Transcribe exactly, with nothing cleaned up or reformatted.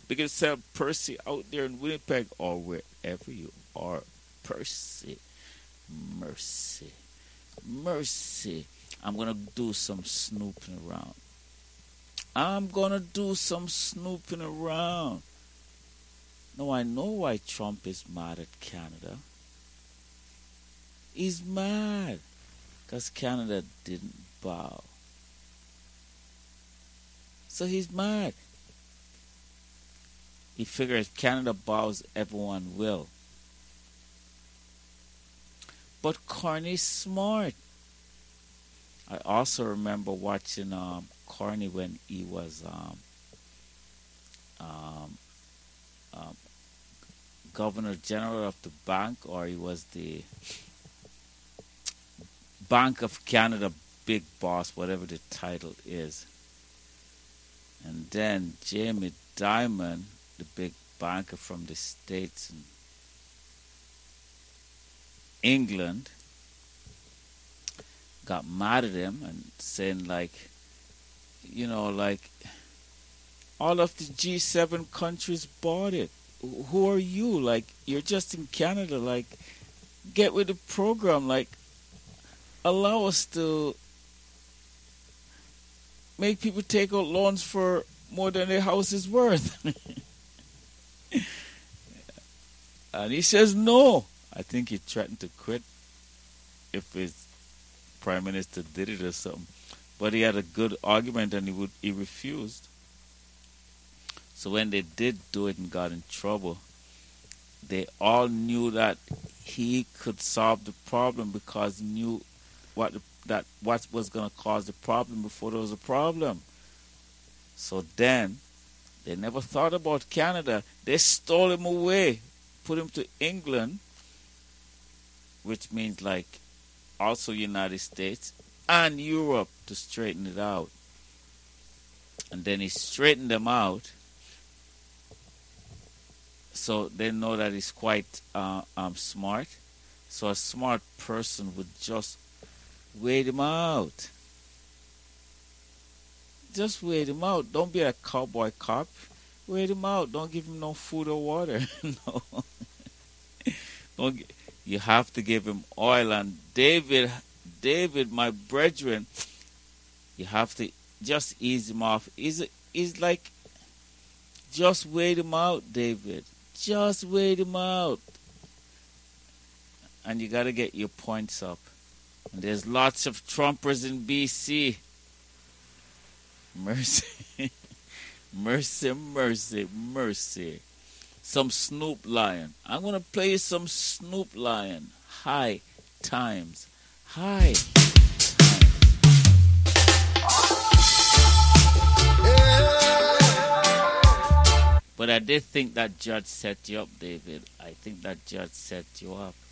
Big yourself, Percy, out there in Winnipeg or wherever you are. Percy. Mercy. Mercy. I'm going to do some snooping around. I'm going to do some snooping around. Now, I know why Trump is mad at Canada. He's mad because Canada didn't bow. So he's mad. He figures if Canada bows, everyone will. But Carney's smart. I also remember watching um, Carney when he was um, um, um, Governor General of the bank, or he was the Bank of Canada big boss, whatever the title is. And then Jamie Dimon, the big banker from the States and England, got mad at him and saying, like, you know, like, all of the G seven countries bought it. Who are you? Like, you're just in Canada. Like, get with the program. Like, allow us to make people take out loans for more than their house is worth. And he says no. I think he threatened to quit if his prime minister did it or something. But he had a good argument and he would he refused. So when they did do it and got in trouble, they all knew that he could solve the problem because he knew what the, that what was going to cause the problem before there was a problem. So then they never thought about Canada. They stole him away, put him to England, which means like also United States and Europe, to straighten it out. And then he straightened them out. So they know that he's quite uh, um, smart. So a smart person would just wait him out. Just wait him out. Don't be a cowboy cop. Wait him out. Don't give him no food or water. No. Don't. You have to give him oil. And David, David, my brethren, you have to just ease him off. He's, he's like, just wait him out, David. Just wait him out. And you got to get your points up. And there's lots of Trumpers in B C. Mercy. Mercy, mercy, mercy. Some Snoop Lion. I'm going to play you some Snoop Lion. High Times. High Times. But I did think that judge set you up, David. I think that judge set you up.